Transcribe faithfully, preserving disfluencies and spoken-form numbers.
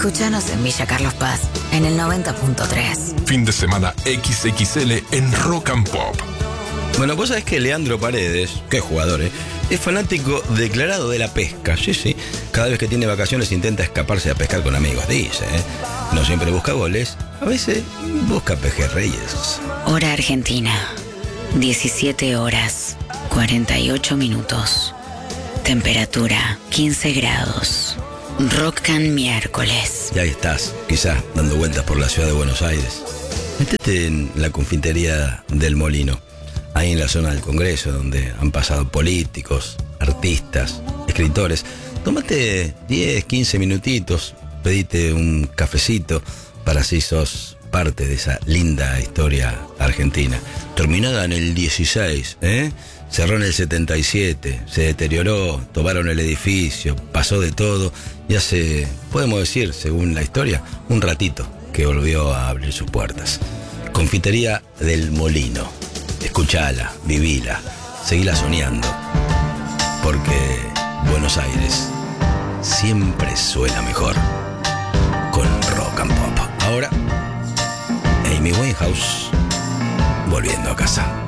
Escúchanos en Villa Carlos Paz, en el noventa punto tres. Fin de semana equis equis ele en Rock and Pop. Bueno, vos sabés que Leandro Paredes, qué jugador, ¿eh? Es fanático declarado de la pesca, sí, sí. Cada vez que tiene vacaciones intenta escaparse a pescar con amigos, dice, ¿eh? No siempre busca goles, a veces busca pejerreyes. Hora Argentina, diecisiete horas, cuarenta y ocho minutos. Temperatura, quince grados. Rockcan miércoles. Y ahí estás, quizás dando vueltas por la ciudad de Buenos Aires. Métete en la confitería del Molino, ahí en la zona del Congreso, donde han pasado políticos, artistas, escritores. Tómate diez, quince minutitos, pedite un cafecito, para así sos parte de esa linda historia argentina. Terminada en el dieciséis, ¿eh? Cerró en el setenta y siete, se deterioró, tomaron el edificio, pasó de todo, y hace, podemos decir, según la historia, un ratito que volvió a abrir sus puertas. Confitería del Molino. Escuchala, vivila, seguila soñando, porque Buenos Aires siempre suena mejor con Rock and Pop. Ahora, Amy Winehouse, volviendo a casa.